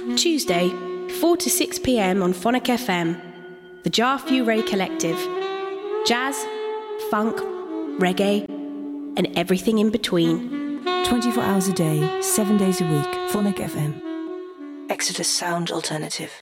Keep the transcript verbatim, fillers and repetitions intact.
Tuesday, four to six p.m. on Phonic F M. The Jar Few Ray Collective. Jazz, funk, reggae, and everything in between. twenty-four hours a day, seven days a week. Phonic F M. Exeter Sound Alternative.